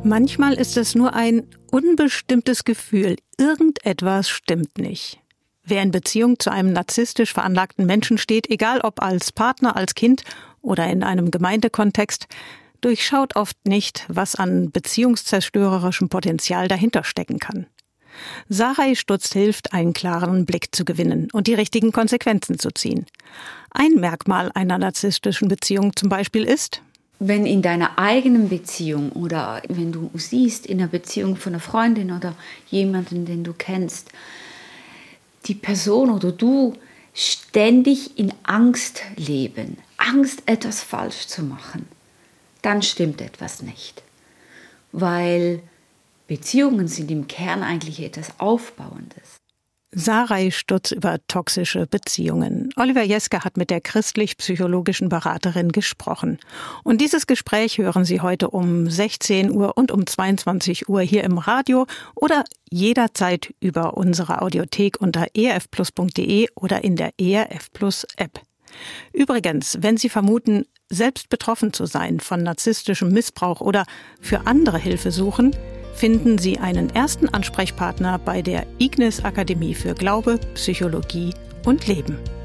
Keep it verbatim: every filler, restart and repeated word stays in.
Manchmal ist es nur ein unbestimmtes Gefühl. Irgendetwas stimmt nicht. Wer in Beziehung zu einem narzisstisch veranlagten Menschen steht, egal ob als Partner, als Kind oder in einem Gemeindekontext, durchschaut oft nicht, was an beziehungszerstörerischem Potenzial dahinter stecken kann. Sarai Stutz hilft, einen klaren Blick zu gewinnen und die richtigen Konsequenzen zu ziehen. Ein Merkmal einer narzisstischen Beziehung zum Beispiel ist: Wenn in deiner eigenen Beziehung oder wenn du siehst, in der Beziehung von einer Freundin oder jemanden, den du kennst, die Person oder du ständig in Angst leben, Angst, etwas falsch zu machen, dann stimmt etwas nicht. Weil Beziehungen sind im Kern eigentlich etwas Aufbauendes. Sarai Stutz über toxische Beziehungen. Oliver Jeske hat mit der christlich-psychologischen Beraterin gesprochen. Und dieses Gespräch hören Sie heute um sechzehn Uhr und um zweiundzwanzig Uhr hier im Radio oder jederzeit über unsere Audiothek unter e r f plus punkt d e oder in der E R F Plus App. Übrigens, wenn Sie vermuten, selbst betroffen zu sein von narzisstischem Missbrauch oder für andere Hilfe suchen, finden Sie einen ersten Ansprechpartner bei der Ignis Akademie für Glaube, Psychologie und Leben.